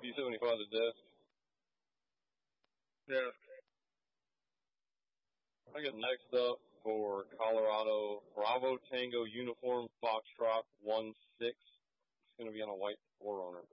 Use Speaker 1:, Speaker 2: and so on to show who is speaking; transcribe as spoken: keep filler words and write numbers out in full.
Speaker 1: B seventy-five the disc.
Speaker 2: Yeah.
Speaker 1: I get next up for Colorado, Bravo Tango Uniform Foxtrot one six. It's going to be on a white four runner.